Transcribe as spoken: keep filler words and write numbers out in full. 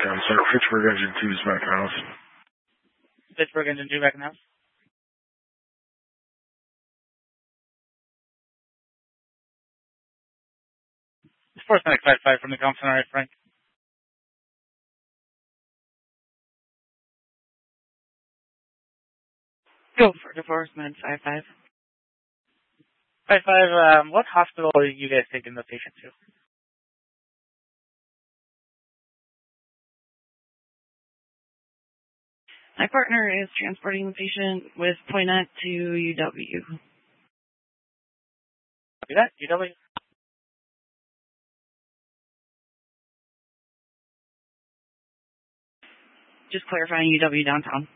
ten, sir. Pittsburgh Engine two is back in the house. Pittsburgh Engine two back in the house. Sports Medic five five from the Compton, alright, Frank. Go for DeForest Med five five. five five, um, what hospital are you guys taking the patient to? My partner is transporting the patient with Poinet to U W. Copy that, U W. Just clarifying U W downtown.